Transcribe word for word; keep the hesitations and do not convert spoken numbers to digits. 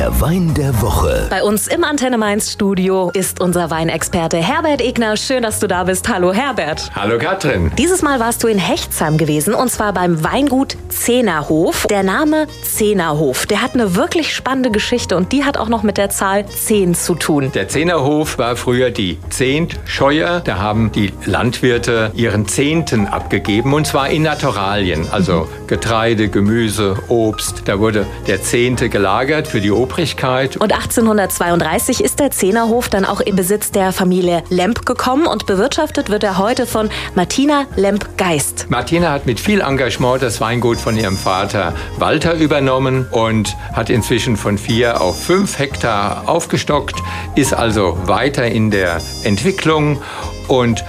Der Wein der Woche. Bei uns im Antenne Mainz Studio ist unser Weinexperte Herbert Egner. Schön, dass du da bist. Hallo Herbert. Hallo Katrin. Dieses Mal warst du in Hechtsheim gewesen und zwar beim Weingut Zehnerhof. Der Name Zehnerhof, der hat eine wirklich spannende Geschichte und die hat auch noch mit der Zahl zehn zu tun. Der Zehnerhof war früher die Zehntscheuer. Da haben die Landwirte ihren Zehnten abgegeben und zwar in Naturalien, also Getreide, Gemüse, Obst. Da wurde der Zehnte gelagert für die Obrigkeit. Und achtzehnhundertzweiunddreißig ist der Zehnerhof dann auch in Besitz der Familie Lemp gekommen und bewirtschaftet wird er heute von Martina Lemp-Geist. Martina hat mit viel Engagement das Weingut von ihrem Vater Walter übernommen und hat inzwischen von vier auf fünf Hektar aufgestockt, ist also weiter in der Entwicklung und